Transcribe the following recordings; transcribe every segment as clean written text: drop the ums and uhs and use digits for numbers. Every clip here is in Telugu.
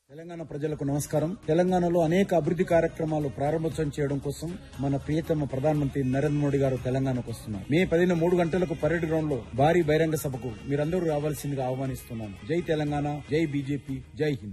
తెలంగాణ ప్రజలకు నమస్కారం. తెలంగాణలో అనేక అభివృద్ది కార్యక్రమాలు ప్రారంభోత్సవం చేయడం కోసం మన ప్రియతమ ప్రధానమంత్రి నరేంద్ర మోడీ గారు తెలంగాణకు వస్తున్నారు. మే 10న 3 గంటలకు పరేడ్ గ్రౌండ్ లో భారీ బహిరంగ సభకు మీరందరూ రావాల్సిందిగా ఆహ్వానిస్తున్నాను. జై తెలంగాణ, జై బీజేపీ, జై హింద్.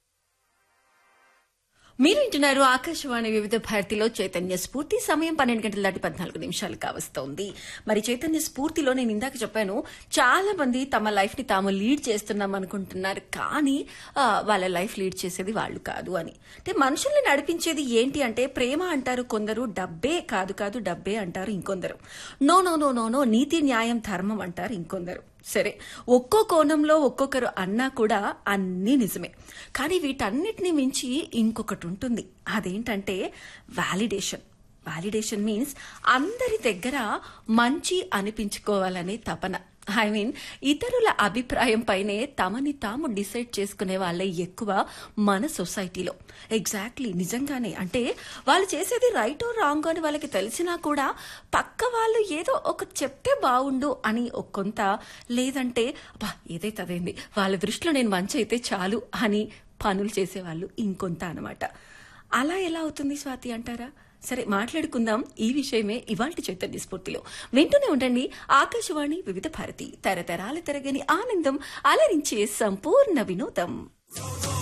మీరు వింటున్నారు ఆకాశవాణి వివిధ భారతిలో చైతన్య స్ఫూర్తి. సమయం 12 గంటల దాటి 14 నిమిషాలు కావస్తోంది. మరి చైతన్య స్ఫూర్తిలో నేను ఇందాక చెప్పాను, చాలా మంది తమ లైఫ్ ని తాము లీడ్ చేస్తున్నాం అనుకుంటున్నారు, కానీ వాళ్ళ లైఫ్ లీడ్ చేసేది వాళ్ళు కాదు అని. అంటే మనుషుల్ని నడిపించేది ఏంటి అంటే ప్రేమ అంటారు కొందరు, డబ్బే కాదు డబ్బే అంటారు ఇంకొందరు, no no no no no నీతి న్యాయం ధర్మం అంటారు ఇంకొందరు. సరే, ఒక్కో కోణంలో ఒక్కొక్కరు అన్నా కూడా అన్నీ నిజమే. కానీ వీటన్నిటిని మించి ఇంకొకటి ఉంటుంది. అదేంటంటే వాలిడేషన్. వాలిడేషన్ మీన్స్ అందరి దగ్గర మంచి అనిపించుకోవాలనే తపన. ఐ మీన్ ఇతరుల అభిప్రాయం పైనే తమని తాము డిసైడ్ చేసుకునే వాళ్ళే ఎక్కువ మన సొసైటీలో. ఎగ్జాక్ట్లీ, నిజంగానే. అంటే వాళ్ళు చేసేది రైట్ ఆర్ రాంగ్ అని వాళ్ళకి తెలిసినా కూడా పక్క వాళ్ళు ఏదో ఒక చెప్తే బాగుండు అని కొంత, లేదంటే అబ్బా ఏదైతే అదేంది, వాళ్ళ దృష్టిలో నేను మంచి అయితే చాలు అని పనులు చేసేవాళ్ళు ఇంకొంత అనమాట. అలా ఎలా అవుతుంది స్వాతి అంటారా? సరే, మాట్లాడుకుందాం ఈ విషయమే ఇవాల్టి చైతన్య స్ఫూర్తిలో. వింటూనే ఉండండి ఆకాశవాణి వివిధ భారతి, తరతరాల తరగని ఆనందం, అలరించే సంపూర్ణ వినోదం.